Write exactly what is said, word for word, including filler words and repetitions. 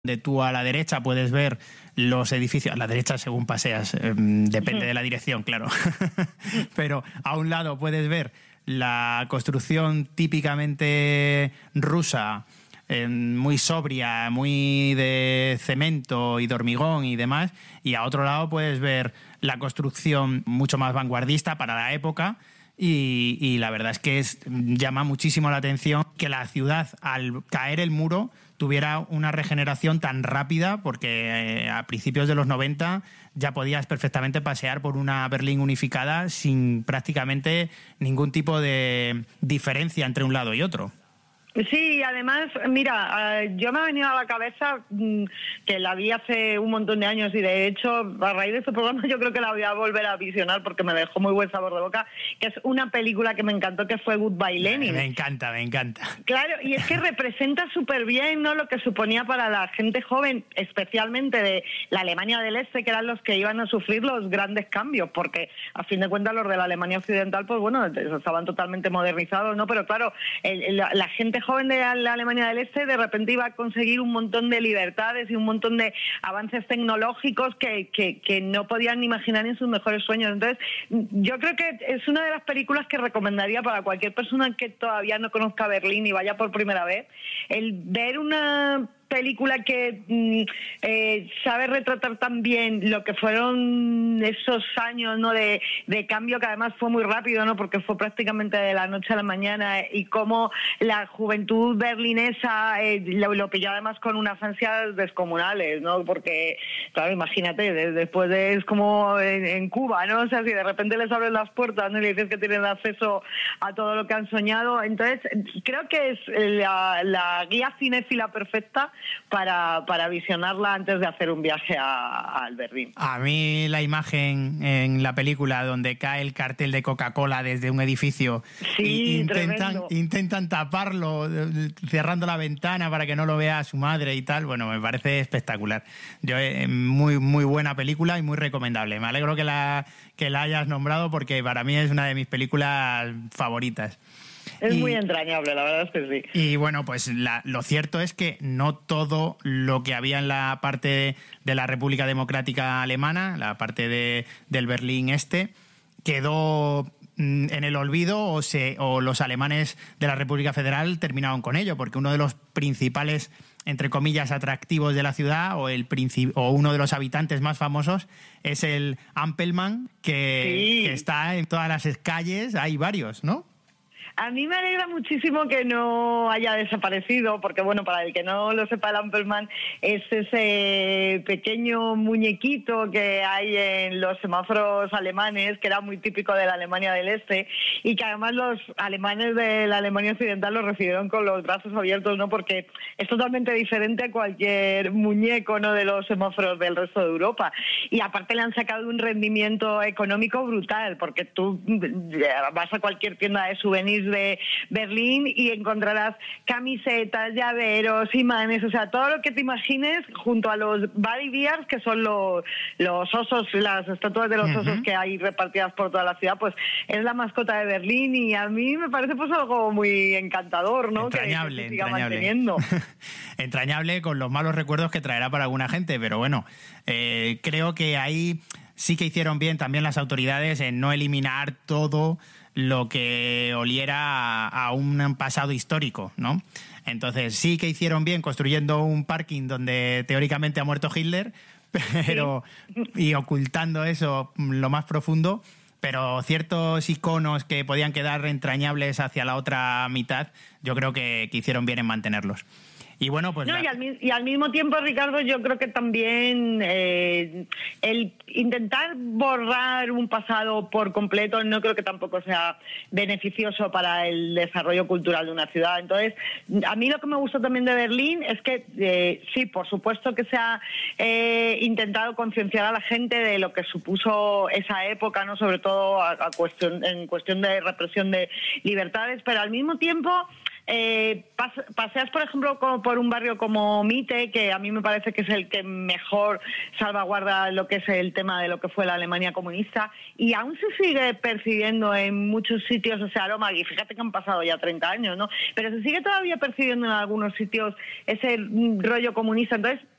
de tú a la derecha puedes ver los edificios, a la derecha según paseas, eh, depende de la dirección, claro, pero a un lado puedes ver la construcción típicamente rusa, eh, muy sobria, muy de cemento y de hormigón y demás, y a otro lado puedes ver la construcción mucho más vanguardista para la época. Y, y la verdad es que es, llama muchísimo la atención que la ciudad, al caer el muro, tuviera una regeneración tan rápida, porque eh, a principios de los noventa ya podías perfectamente pasear por una Berlín unificada sin prácticamente ningún tipo de diferencia entre un lado y otro. Sí, además, mira, yo me ha venido a la cabeza que la vi hace un montón de años y de hecho, a raíz de este programa yo creo que la voy a volver a visionar porque me dejó muy buen sabor de boca, que es una película que me encantó, que fue Goodbye Lenin. Me encanta, me encanta. Claro, y es que representa súper bien, ¿no?, lo que suponía para la gente joven, especialmente de la Alemania del Este, que eran los que iban a sufrir los grandes cambios, porque a fin de cuentas los de la Alemania Occidental, pues bueno, estaban totalmente modernizados, ¿no? Pero claro, el, la, la gente joven de la Alemania del Este de repente iba a conseguir un montón de libertades y un montón de avances tecnológicos que, que, que no podían ni imaginar en sus mejores sueños. Entonces, yo creo que es una de las películas que recomendaría para cualquier persona que todavía no conozca Berlín y vaya por primera vez, el ver una película que mm, eh, sabe retratar tan bien lo que fueron esos años, ¿no?, de, de cambio, que además fue muy rápido, ¿no?, porque fue prácticamente de la noche a la mañana, y cómo la juventud berlinesa eh, lo, lo pilló además con unas ansias descomunales, ¿no?, porque, claro, imagínate, de, después de, es como en, en Cuba, ¿no?, o sea, si de repente les abres las puertas, ¿no?, y le dices que tienen acceso a todo lo que han soñado. Entonces, creo que es la, la guía cinéfila perfecta para, para visionarla antes de hacer un viaje a, al Berlín. A mí la imagen en la película donde cae el cartel de Coca-Cola desde un edificio, sí, y intentan, intentan taparlo cerrando la ventana para que no lo vea su madre y tal, bueno, me parece espectacular. Yo, eh, muy, muy buena película y muy recomendable. Me alegro que la, que la hayas nombrado porque para mí es una de mis películas favoritas. Es y, muy entrañable, la verdad es que sí. Y bueno, pues la, lo cierto es que no todo lo que había en la parte de la República Democrática Alemana, la parte de, del Berlín Este, quedó en el olvido o, se, o los alemanes de la República Federal terminaron con ello, porque uno de los principales, entre comillas, atractivos de la ciudad, o el princip- o uno de los habitantes más famosos, es el Ampelmann, que, sí. que está en todas las calles, hay varios, ¿no? A mí me alegra muchísimo que no haya desaparecido, porque bueno, para el que no lo sepa, el Ampelmann es ese pequeño muñequito que hay en los semáforos alemanes, que era muy típico de la Alemania del Este, y que además los alemanes de la Alemania Occidental lo recibieron con los brazos abiertos, ¿no?, porque es totalmente diferente a cualquier muñeco, ¿no?, de los semáforos del resto de Europa. Y aparte le han sacado un rendimiento económico brutal, porque tú vas a cualquier tienda de souvenirs de Berlín y encontrarás camisetas, llaveros, imanes, o sea, todo lo que te imagines, junto a los Buddy Bears, que son los, los osos, las estatuas de los uh-huh. osos que hay repartidas por toda la ciudad, pues es la mascota de Berlín, y a mí me parece pues algo muy encantador, ¿no? Entrañable, que, que se siga entrañable. manteniendo. Entrañable, con los malos recuerdos que traerá para alguna gente, pero bueno, eh, creo que ahí sí que hicieron bien también las autoridades en no eliminar todo lo que oliera a, a un pasado histórico, ¿no? Entonces sí que hicieron bien construyendo un parking donde teóricamente ha muerto Hitler, pero sí. y ocultando eso lo más profundo, pero ciertos iconos que podían quedar entrañables hacia la otra mitad, yo creo que, que hicieron bien en mantenerlos. Y bueno, pues no, la... y, al, y al mismo tiempo, Ricardo, yo creo que también eh, el intentar borrar un pasado por completo no creo que tampoco sea beneficioso para el desarrollo cultural de una ciudad. Entonces, a mí lo que me gustó también de Berlín es que eh, sí, por supuesto que se ha eh, intentado concienciar a la gente de lo que supuso esa época, no, sobre todo a, a cuestión, en cuestión de represión de libertades, pero al mismo tiempo Eh, paseas, por ejemplo, como por un barrio como Mitte, que a mí me parece que es el que mejor salvaguarda lo que es el tema de lo que fue la Alemania comunista, y aún se sigue percibiendo en muchos sitios ese aroma, y fíjate que han pasado ya treinta años, ¿no? Pero se sigue todavía percibiendo en algunos sitios ese rollo comunista. Entonces,